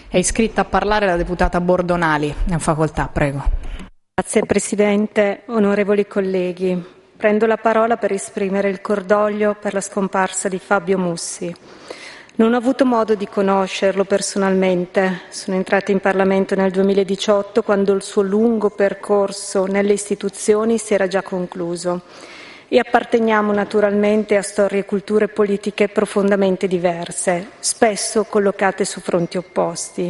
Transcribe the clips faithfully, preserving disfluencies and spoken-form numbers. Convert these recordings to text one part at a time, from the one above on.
È iscritta a parlare la deputata Bordonali. In facoltà, prego. Grazie Presidente, onorevoli colleghi. Prendo la parola per esprimere il cordoglio per la scomparsa di Fabio Mussi. Non ho avuto modo di conoscerlo personalmente. Sono entrata in Parlamento nel duemiladiciotto, quando il suo lungo percorso nelle istituzioni si era già concluso. E apparteniamo naturalmente a storie e culture politiche profondamente diverse, spesso collocate su fronti opposti.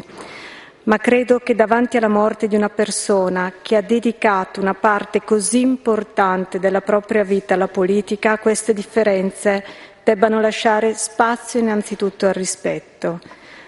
Ma credo che davanti alla morte di una persona che ha dedicato una parte così importante della propria vita alla politica, queste differenze debbano lasciare spazio innanzitutto al rispetto.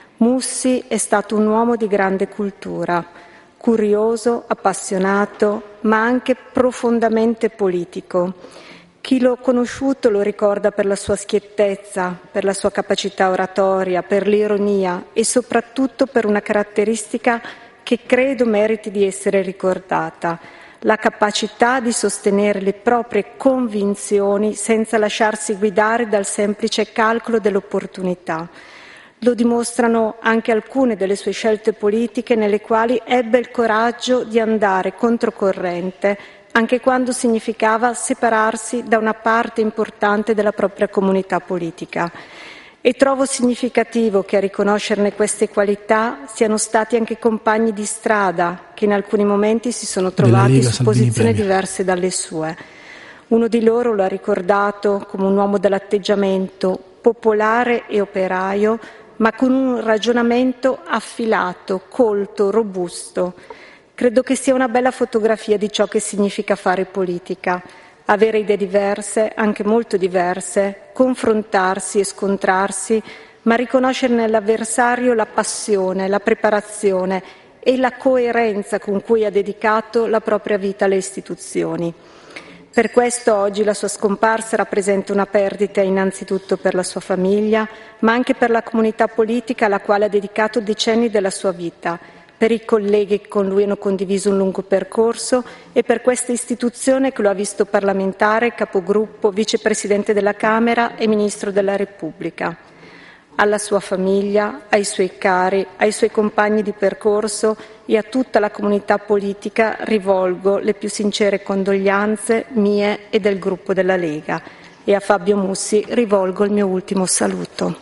Mussi è stato un uomo di grande cultura, curioso, appassionato, ma anche profondamente politico. Chi l'ha conosciuto lo ricorda per la sua schiettezza, per la sua capacità oratoria, per l'ironia e soprattutto per una caratteristica che credo meriti di essere ricordata: la capacità di sostenere le proprie convinzioni senza lasciarsi guidare dal semplice calcolo dell'opportunità. Lo dimostrano anche alcune delle sue scelte politiche, nelle quali ebbe il coraggio di andare controcorrente, anche quando significava separarsi da una parte importante della propria comunità politica. E trovo significativo che a riconoscerne queste qualità siano stati anche compagni di strada che in alcuni momenti si sono trovati Lega, su Salvini posizioni premio. diverse dalle sue. Uno di loro lo ha ricordato come un uomo dall'atteggiamento popolare e operaio, ma con un ragionamento affilato, colto, robusto. Credo che sia una bella fotografia di ciò che significa fare politica. Avere idee diverse, anche molto diverse, confrontarsi e scontrarsi, ma riconoscere nell'avversario la passione, la preparazione e la coerenza con cui ha dedicato la propria vita alle istituzioni. Per questo oggi la sua scomparsa rappresenta una perdita innanzitutto per la sua famiglia, ma anche per la comunità politica alla quale ha dedicato decenni della sua vita, per i colleghi che con lui hanno condiviso un lungo percorso e per questa istituzione che lo ha visto parlamentare, capogruppo, vicepresidente della Camera e ministro della Repubblica. Alla sua famiglia, ai suoi cari, ai suoi compagni di percorso e a tutta la comunità politica rivolgo le più sincere condoglianze mie e del gruppo della Lega. E a Fabio Mussi rivolgo il mio ultimo saluto.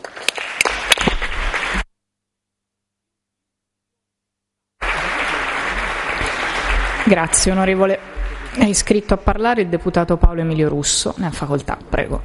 Grazie onorevole. È iscritto a parlare il deputato Paolo Emilio Russo. Ne ha facoltà, prego.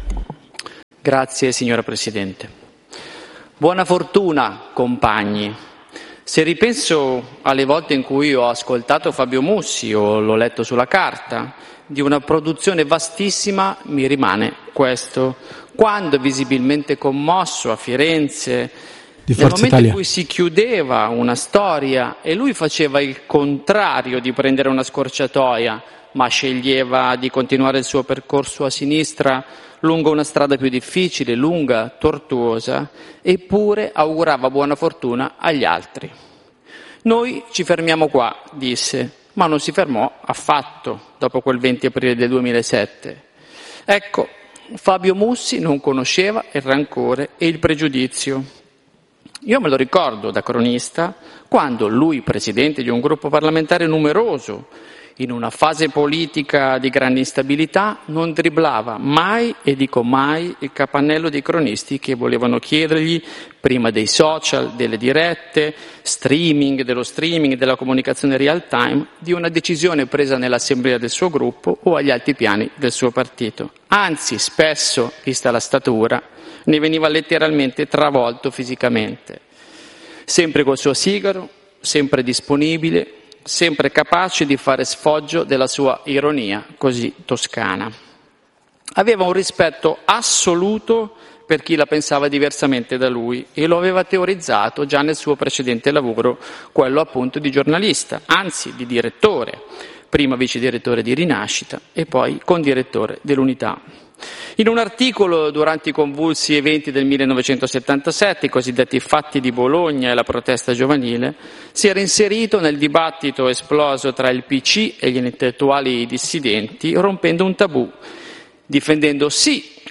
Grazie signora Presidente. Buona fortuna compagni. Se ripenso alle volte in cui ho ascoltato Fabio Mussi o l'ho letto sulla carta, di una produzione vastissima mi rimane questo: quando visibilmente commosso a Firenze, nel momento Italia. in cui si chiudeva una storia e lui faceva il contrario di prendere una scorciatoia, ma sceglieva di continuare il suo percorso a sinistra lungo una strada più difficile, lunga, tortuosa, eppure augurava buona fortuna agli altri. Noi ci fermiamo qua, disse, ma non si fermò affatto dopo quel venti aprile del duemilasette. Ecco, Fabio Mussi non conosceva il rancore e il pregiudizio. Io me lo ricordo da cronista, quando lui, presidente di un gruppo parlamentare numeroso, in una fase politica di grande instabilità, non dribblava mai, e dico mai, il capannello dei cronisti che volevano chiedergli, prima dei social, delle dirette, streaming, dello streaming, della comunicazione real time, di una decisione presa nell'assemblea del suo gruppo o agli alti piani del suo partito. Anzi, spesso, vista la statura, ne veniva letteralmente travolto fisicamente. Sempre col suo sigaro, sempre disponibile, sempre capace di fare sfoggio della sua ironia così toscana. Aveva un rispetto assoluto per chi la pensava diversamente da lui e lo aveva teorizzato già nel suo precedente lavoro, quello appunto di giornalista, anzi di direttore, prima vice direttore di Rinascita e poi condirettore dell'Unità. In un articolo durante i convulsi eventi del millenovecentosettantasette, i cosiddetti fatti di Bologna e la protesta giovanile, si era inserito nel dibattito esploso tra il P C e gli intellettuali dissidenti, rompendo un tabù, difendendo sì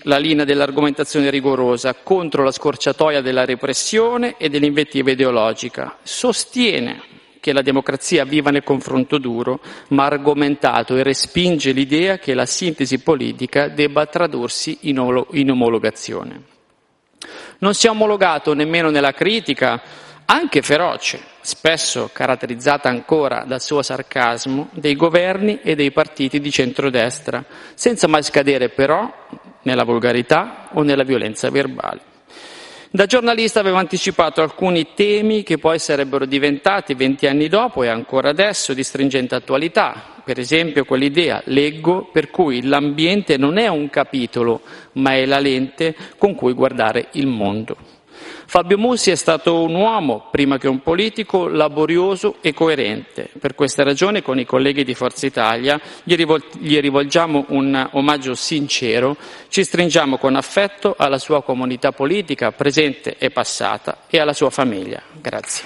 la linea dell'argomentazione rigorosa contro la scorciatoia della repressione e dell'invettiva ideologica. Sostiene che la democrazia viva nel confronto duro, ma ha argomentato e respinge l'idea che la sintesi politica debba tradursi in, olo- in omologazione. Non si è omologato nemmeno nella critica, anche feroce, spesso caratterizzata ancora dal suo sarcasmo, dei governi e dei partiti di centrodestra, senza mai scadere però nella volgarità o nella violenza verbale. Da giornalista aveva anticipato alcuni temi che poi sarebbero diventati venti anni dopo e ancora adesso di stringente attualità. Per esempio quell'idea, leggo, per cui l'ambiente non è un capitolo, ma è la lente con cui guardare il mondo. Fabio Mussi è stato un uomo, prima che un politico, laborioso e coerente. Per questa ragione, con i colleghi di Forza Italia, gli, rivol- gli rivolgiamo un omaggio sincero, ci stringiamo con affetto alla sua comunità politica, presente e passata, e alla sua famiglia. Grazie.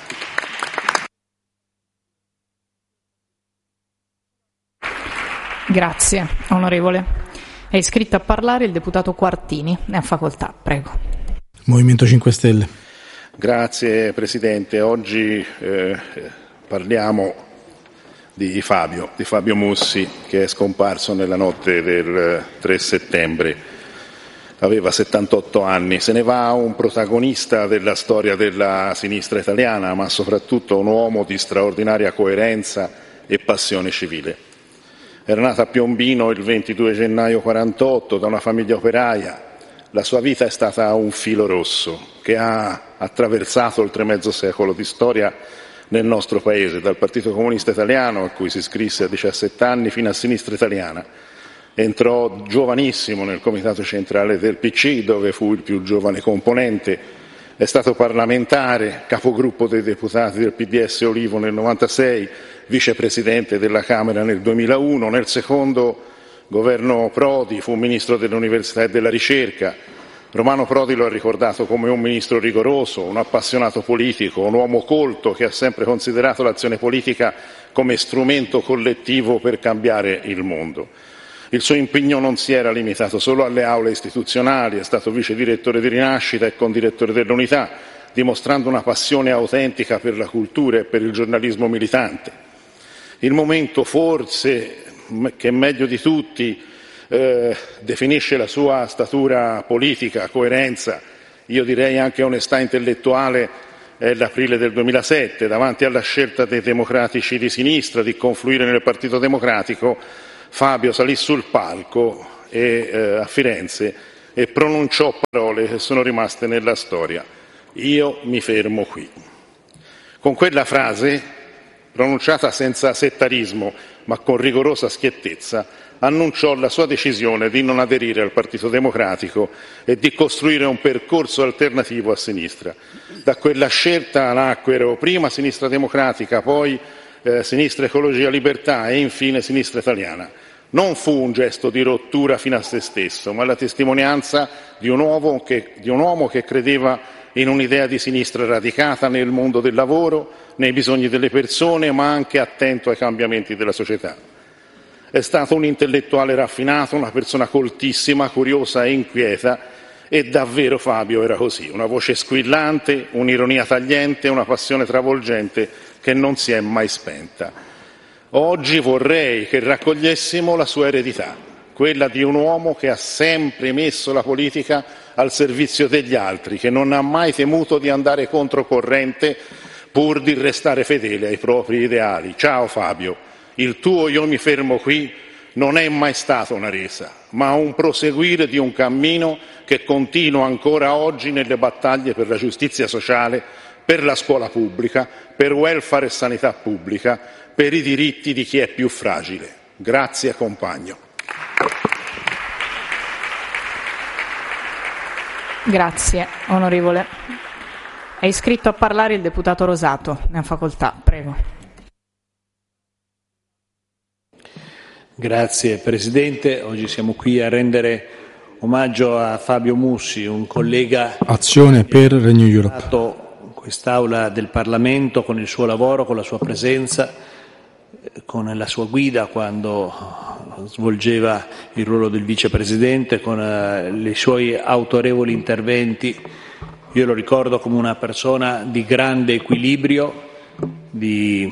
Grazie, onorevole. È iscritto a parlare il deputato Quartini. Ne ha facoltà, prego. Movimento cinque Stelle. Grazie Presidente. Oggi eh, parliamo di Fabio, di Fabio Mussi, che è scomparso nella notte del tre settembre. Aveva settantotto anni. Se ne va un protagonista della storia della sinistra italiana, ma soprattutto un uomo di straordinaria coerenza e passione civile. Era nato a Piombino il ventidue gennaio quarantotto da una famiglia operaia. La sua vita è stata un filo rosso che ha attraversato oltre mezzo secolo di storia nel nostro Paese, dal Partito Comunista Italiano, a cui si iscrisse a diciassette anni, fino a Sinistra Italiana. Entrò giovanissimo nel Comitato Centrale del P C, dove fu il più giovane componente. È stato parlamentare, capogruppo dei deputati del P D S Olivo nel novantasei, vicepresidente della Camera nel duemilauno. Nel secondo governo Prodi fu ministro dell'Università e della Ricerca. Romano Prodi lo ha ricordato come un ministro rigoroso, un appassionato politico, un uomo colto che ha sempre considerato l'azione politica come strumento collettivo per cambiare il mondo. Il suo impegno non si era limitato solo alle aule istituzionali, è stato vice direttore di Rinascita e condirettore dell'Unità, dimostrando una passione autentica per la cultura e per il giornalismo militante. Il momento forse che meglio di tutti eh, definisce la sua statura politica, coerenza, io direi anche onestà intellettuale, è l'aprile del duemilasette, davanti alla scelta dei democratici di sinistra di confluire nel Partito Democratico. Fabio salì sul palco e, eh, a Firenze e pronunciò parole che sono rimaste nella storia: io mi fermo qui. Con quella frase, pronunciata senza settarismo ma con rigorosa schiettezza, annunciò la sua decisione di non aderire al Partito Democratico e di costruire un percorso alternativo a sinistra. Da quella scelta nacquero prima Sinistra Democratica, poi eh, Sinistra Ecologia Libertà e infine Sinistra Italiana. Non fu un gesto di rottura fino a se stesso, ma la testimonianza di un uomo che, di un uomo che credeva in un'idea di sinistra radicata nel mondo del lavoro, nei bisogni delle persone, ma anche attento ai cambiamenti della società. È stato un intellettuale raffinato, una persona coltissima, curiosa e inquieta, e davvero Fabio era così: una voce squillante, un'ironia tagliente, una passione travolgente che non si è mai spenta. Oggi vorrei che raccogliessimo la sua eredità, quella di un uomo che ha sempre messo la politica al servizio degli altri, che non ha mai temuto di andare controcorrente pur di restare fedele ai propri ideali. Ciao Fabio, il tuo io mi fermo qui non è mai stata una resa, ma un proseguire di un cammino che continua ancora oggi nelle battaglie per la giustizia sociale, per la scuola pubblica, per welfare e sanità pubblica, per i diritti di chi è più fragile. Grazie compagno. Grazie, onorevole. È iscritto a parlare il deputato Rosato. Ne ha facoltà, prego. Grazie Presidente. Oggi siamo qui a rendere omaggio a Fabio Mussi, un collega Azione per Renew Europe. in quest'Aula del Parlamento con il suo lavoro, con la sua presenza, con la sua guida quando svolgeva il ruolo del vicepresidente, con i suoi autorevoli interventi. Io lo ricordo come una persona di grande equilibrio, di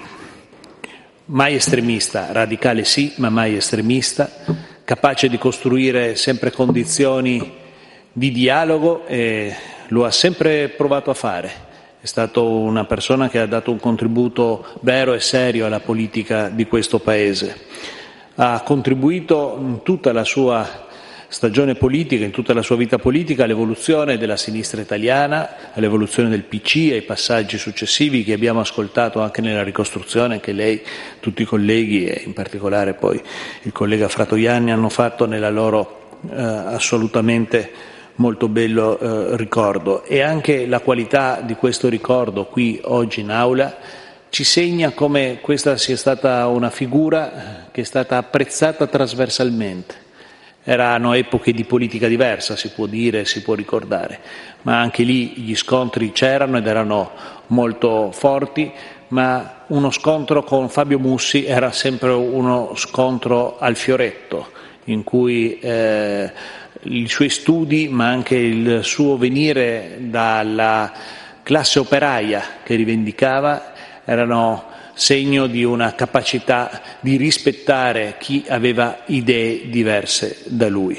mai estremista, radicale sì, ma mai estremista, capace di costruire sempre condizioni di dialogo, e lo ha sempre provato a fare. È stato una persona che ha dato un contributo vero e serio alla politica di questo Paese. Ha contribuito in tutta la sua stagione politica, in tutta la sua vita politica, all'evoluzione della sinistra italiana, all'evoluzione del P C, ai passaggi successivi che abbiamo ascoltato anche nella ricostruzione che lei, tutti i colleghi e in particolare poi il collega Fratoianni hanno fatto nella loro eh, assolutamente molto bello eh, ricordo. E anche la qualità di questo ricordo qui oggi in aula ci segna come questa sia stata una figura che è stata apprezzata trasversalmente. Erano epoche di politica diversa, si può dire, si può ricordare, ma anche lì gli scontri c'erano ed erano molto forti, ma uno scontro con Fabio Mussi era sempre uno scontro al fioretto, in cui eh, i suoi studi, ma anche il suo venire dalla classe operaia che rivendicava, erano segno di una capacità di rispettare chi aveva idee diverse da lui.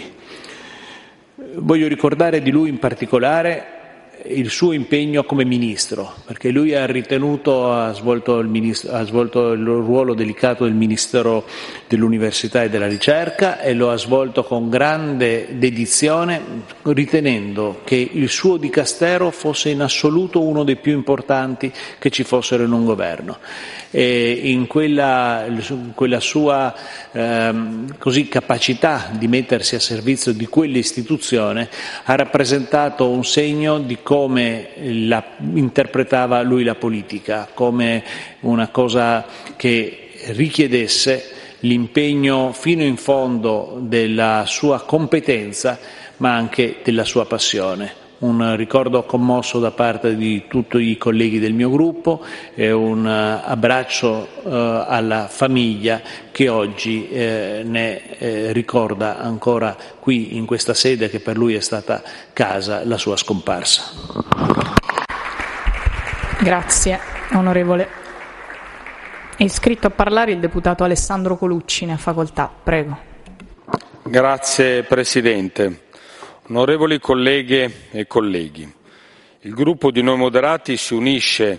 Voglio ricordare di lui in particolare il suo impegno come ministro, perché lui ha ritenuto, ha svolto il, ministro, ha svolto il ruolo delicato del Ministero dell'Università e della Ricerca e lo ha svolto con grande dedizione, ritenendo che il suo dicastero fosse in assoluto uno dei più importanti che ci fossero in un governo. E in quella, in quella sua ehm, così capacità di mettersi a servizio di quell'istituzione ha rappresentato un segno di come la, interpretava lui la politica, come una cosa che richiedesse l'impegno fino in fondo della sua competenza, ma anche della sua passione. Un ricordo commosso da parte di tutti i colleghi del mio gruppo e un abbraccio eh, alla famiglia che oggi eh, ne eh, ricorda ancora qui in questa sede che per lui è stata casa la sua scomparsa. Grazie, onorevole. È iscritto a parlare il deputato Alessandro Colucci, ne ha facoltà. Prego. Grazie Presidente. Onorevoli colleghe e colleghi, il gruppo di Noi Moderati si unisce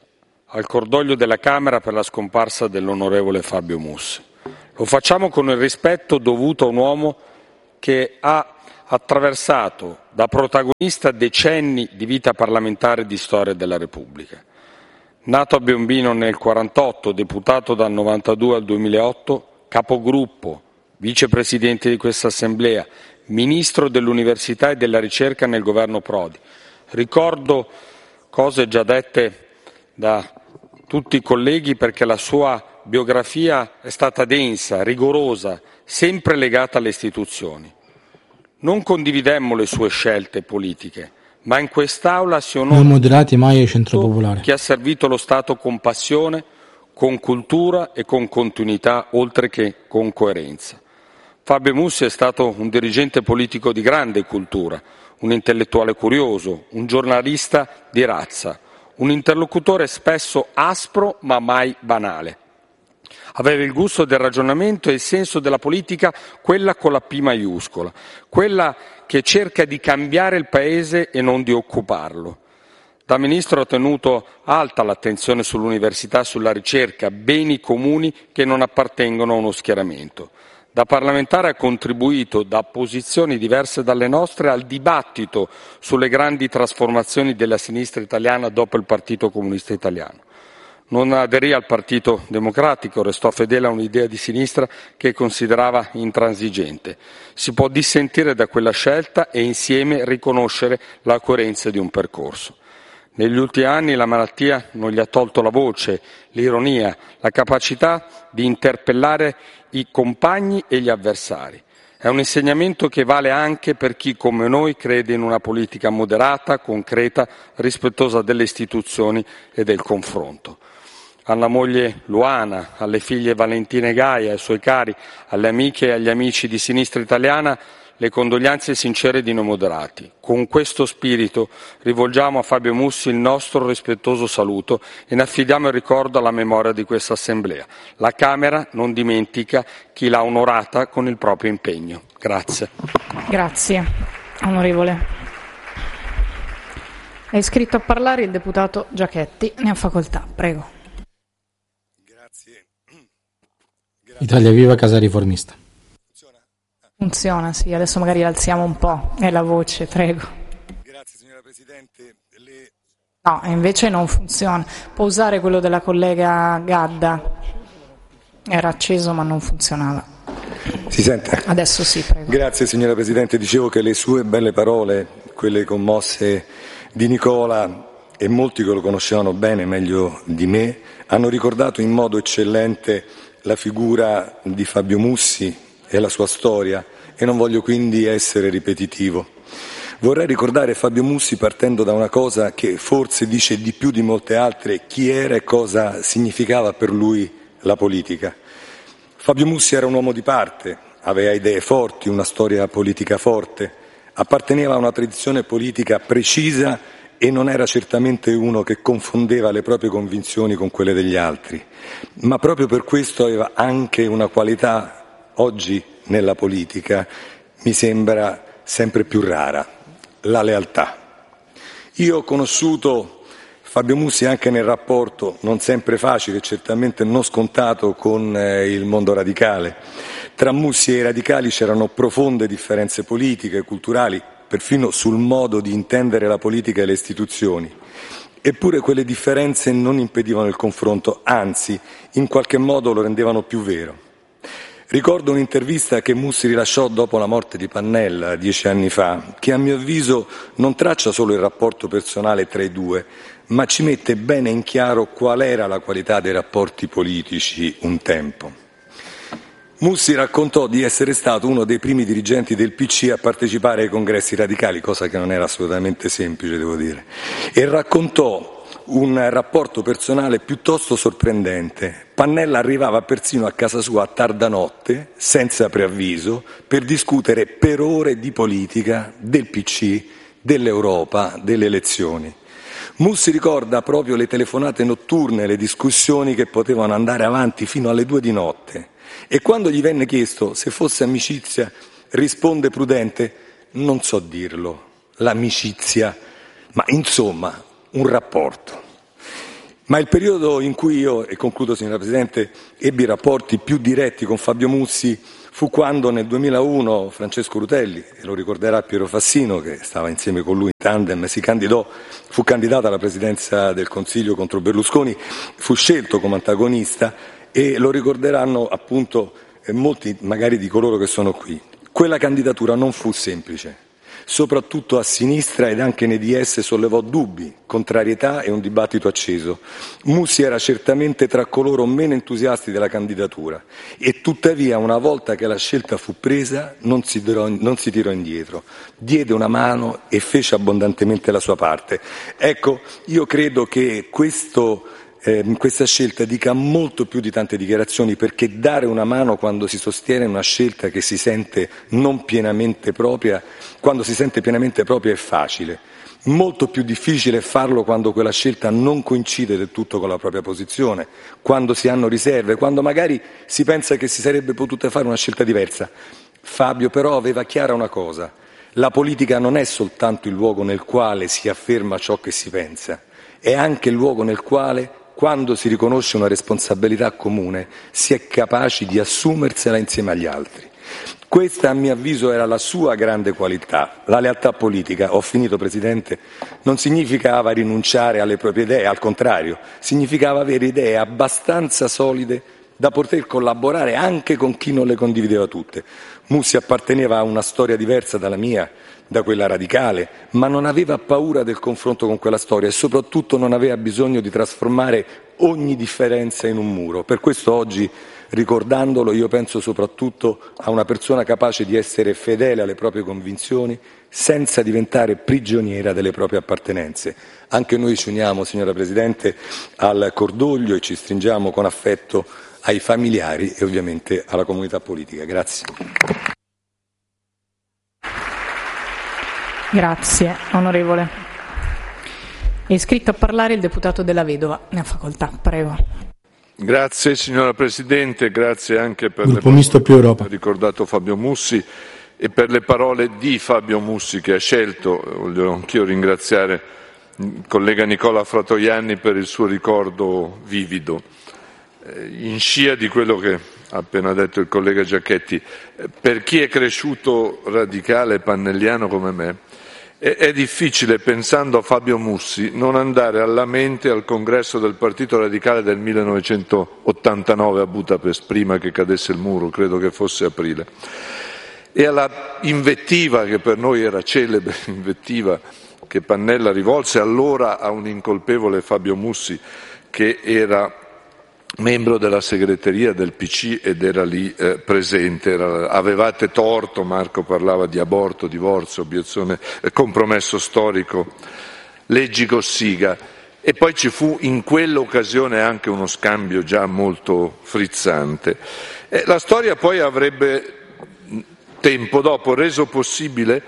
al cordoglio della Camera per la scomparsa dell'onorevole Fabio Mussi. Lo facciamo con il rispetto dovuto a un uomo che ha attraversato da protagonista decenni di vita parlamentare e di storia della Repubblica. Nato a Piombino nel quarantotto, deputato dal novantadue al duemilaotto, capogruppo, vicepresidente di questa Assemblea, Ministro dell'Università e della Ricerca nel governo Prodi. Ricordo cose già dette da tutti i colleghi perché la sua biografia è stata densa, rigorosa, sempre legata alle istituzioni. Non condividemmo le sue scelte politiche, ma in quest'Aula si onora Noi Moderati mai Centro Popolare. Chi ha servito lo Stato con passione, con cultura e con continuità, oltre che con coerenza. Fabio Mussi è stato un dirigente politico di grande cultura, un intellettuale curioso, un giornalista di razza, un interlocutore spesso aspro ma mai banale. Aveva il gusto del ragionamento e il senso della politica, quella con la P maiuscola, quella che cerca di cambiare il Paese e non di occuparlo. Da Ministro ha tenuto alta l'attenzione sull'università e sulla ricerca, beni comuni che non appartengono a uno schieramento. Da parlamentare ha contribuito, da posizioni diverse dalle nostre, al dibattito sulle grandi trasformazioni della sinistra italiana dopo il Partito Comunista Italiano. Non aderì al Partito Democratico, restò fedele a un'idea di sinistra che considerava intransigente. Si può dissentire da quella scelta e insieme riconoscere la coerenza di un percorso. Negli ultimi anni la malattia non gli ha tolto la voce, l'ironia, la capacità di interpellare i compagni e gli avversari. È un insegnamento che vale anche per chi come noi crede in una politica moderata, concreta, rispettosa delle istituzioni e del confronto. alla moglie Luana, alle figlie Valentina e Gaia, ai suoi cari, alle amiche e agli amici di Sinistra Italiana, le condoglianze sincere di noi moderati. Con questo spirito rivolgiamo a Fabio Mussi il nostro rispettoso saluto e ne affidiamo il ricordo alla memoria di questa Assemblea. La Camera non dimentica chi l'ha onorata con il proprio impegno. Grazie. Grazie, onorevole. È iscritto a parlare il deputato Giachetti. Ne ha facoltà, prego. Grazie. Italia Viva, Casa Riformista. Funziona, sì, adesso magari alziamo un po' e la voce, prego. Grazie signora Presidente. Le... No, invece non funziona. Può usare quello della collega Gadda. Era acceso ma non funzionava. Si sente? Adesso sì, prego. Grazie signora Presidente. Dicevo che le sue belle parole, quelle commosse di Nicola, e molti che lo conoscevano bene, meglio di me, hanno ricordato in modo eccellente la figura di Fabio Mussi e la sua storia, e non voglio quindi essere ripetitivo. Vorrei ricordare Fabio Mussi partendo da una cosa che forse dice di più di molte altre chi era e cosa significava per lui la politica. Fabio Mussi era un uomo di parte, aveva idee forti, una storia politica forte, apparteneva a una tradizione politica precisa e non era certamente uno che confondeva le proprie convinzioni con quelle degli altri, ma proprio per questo aveva anche una qualità oggi nella politica mi sembra sempre più rara, la lealtà. Io ho conosciuto Fabio Mussi anche nel rapporto, non sempre facile, certamente non scontato, con eh, il mondo radicale. Tra Mussi e i radicali c'erano profonde differenze politiche, culturali, perfino sul modo di intendere la politica e le istituzioni. Eppure quelle differenze non impedivano il confronto, anzi, in qualche modo lo rendevano più vero. Ricordo un'intervista che Mussi rilasciò dopo la morte di Pannella, dieci anni fa, che a mio avviso non traccia solo il rapporto personale tra i due, ma ci mette bene in chiaro qual era la qualità dei rapporti politici un tempo. Mussi raccontò di essere stato uno dei primi dirigenti del P C a partecipare ai congressi radicali, cosa che non era assolutamente semplice, devo dire, e raccontò un rapporto personale piuttosto sorprendente. Pannella arrivava persino a casa sua a tarda notte, senza preavviso, per discutere per ore di politica, del P C, dell'Europa, delle elezioni. Mussi ricorda proprio le telefonate notturne, le discussioni che potevano andare avanti fino alle due di notte. E quando gli venne chiesto se fosse amicizia, risponde prudente: non so dirlo, l'amicizia, ma insomma un rapporto. Ma il periodo in cui io, e concludo signora Presidente, ebbi rapporti più diretti con Fabio Mussi fu quando nel duemilauno Francesco Rutelli, e lo ricorderà Piero Fassino che stava insieme con lui in tandem, si candidò, fu candidato alla presidenza del Consiglio contro Berlusconi, fu scelto come antagonista e lo ricorderanno appunto eh, molti magari di coloro che sono qui. Quella candidatura non fu semplice. Soprattutto a sinistra ed anche nei D S sollevò dubbi, contrarietà e un dibattito acceso. Mussi era certamente tra coloro meno entusiasti della candidatura e tuttavia una volta che la scelta fu presa non si tirò, non si tirò indietro, diede una mano e fece abbondantemente la sua parte. Ecco, io credo che questo Eh, questa scelta dica molto più di tante dichiarazioni, perché dare una mano quando si sostiene una scelta che si sente non pienamente propria, quando si sente pienamente propria è facile. Molto più difficile è farlo quando quella scelta non coincide del tutto con la propria posizione, quando si hanno riserve, quando magari si pensa che si sarebbe potuta fare una scelta diversa. Fabio però aveva chiara una cosa: la politica non è soltanto il luogo nel quale si afferma ciò che si pensa, è anche il luogo nel quale, quando si riconosce una responsabilità comune, si è capaci di assumersela insieme agli altri. Questa, a mio avviso, era la sua grande qualità. La lealtà politica, ho finito Presidente, non significava rinunciare alle proprie idee, al contrario, significava avere idee abbastanza solide da poter collaborare anche con chi non le condivideva tutte. Mussi apparteneva a una storia diversa dalla mia, da quella radicale, ma non aveva paura del confronto con quella storia e soprattutto non aveva bisogno di trasformare ogni differenza in un muro. Per questo oggi, ricordandolo, io penso soprattutto a una persona capace di essere fedele alle proprie convinzioni, senza diventare prigioniera delle proprie appartenenze. Anche noi ci uniamo, signora Presidente, al cordoglio e ci stringiamo con affetto ai familiari e ovviamente alla comunità politica. Grazie. Grazie, onorevole. È iscritto a parlare il deputato Della Vedova. Ne ha facoltà, prego. Grazie signora Presidente, grazie anche per Gruppo le Misto più Europa. Ha ricordato Fabio Mussi e per le parole di Fabio Mussi che ha scelto. Voglio anch'io ringraziare il collega Nicola Fratoianni per il suo ricordo vivido. In scia di quello che ha appena detto il collega Giacchetti, per chi è cresciuto radicale e pannelliano come me, è difficile, pensando a Fabio Mussi, non andare alla mente al congresso del Partito Radicale del millenovecentottantanove a Budapest, prima che cadesse il muro, credo che fosse aprile, e alla invettiva, che per noi era celebre, invettiva che Pannella rivolse allora a un incolpevole Fabio Mussi, che era membro della segreteria del P C ed era lì eh, presente. Era, avevate torto, Marco parlava di aborto, divorzio, obiezione, eh, compromesso storico, leggi Cossiga. E poi ci fu in quell'occasione anche uno scambio già molto frizzante. E la storia poi avrebbe tempo dopo reso possibile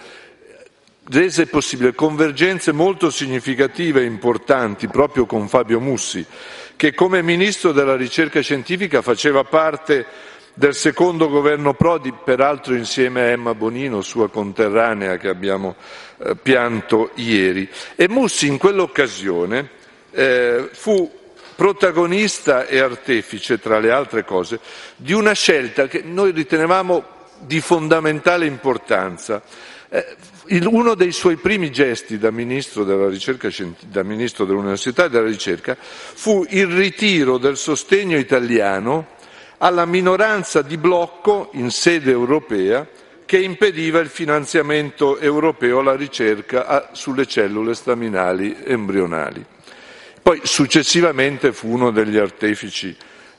rese possibile convergenze molto significative e importanti proprio con Fabio Mussi, che come Ministro della Ricerca Scientifica faceva parte del secondo governo Prodi, peraltro insieme a Emma Bonino, sua conterranea, che abbiamo eh, pianto ieri. E Mussi in quell'occasione eh, fu protagonista e artefice, tra le altre cose, di una scelta che noi ritenevamo di fondamentale importanza. Eh, il, uno dei suoi primi gesti da Ministro della Ricerca, da Ministro dell'Università e della Ricerca fu il ritiro del sostegno italiano alla minoranza di blocco in sede europea che impediva il finanziamento europeo alla ricerca a, sulle cellule staminali embrionali. Poi successivamente fu uno degli artefici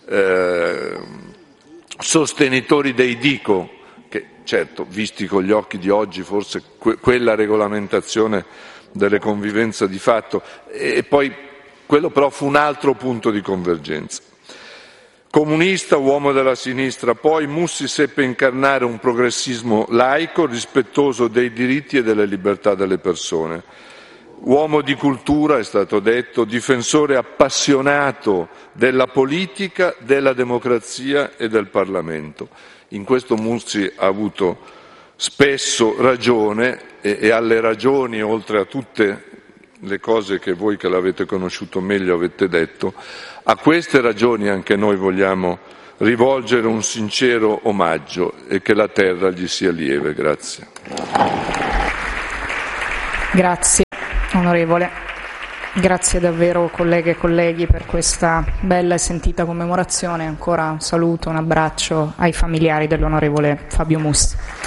eh, sostenitori dei DICO, che certo, visti con gli occhi di oggi, forse que- quella regolamentazione delle convivenze di fatto, e poi quello però fu un altro punto di convergenza. Comunista, uomo della sinistra, poi Mussi seppe incarnare un progressismo laico, rispettoso dei diritti e delle libertà delle persone. Uomo di cultura, è stato detto, difensore appassionato della politica, della democrazia e del Parlamento. In questo Mussi ha avuto spesso ragione e, e alle ragioni, oltre a tutte le cose che voi che l'avete conosciuto meglio avete detto, a queste ragioni anche noi vogliamo rivolgere un sincero omaggio e che la terra gli sia lieve. Grazie. Grazie, onorevole. Grazie davvero colleghe e colleghi per questa bella e sentita commemorazione. Ancora un saluto, un abbraccio ai familiari dell'onorevole Fabio Mussi.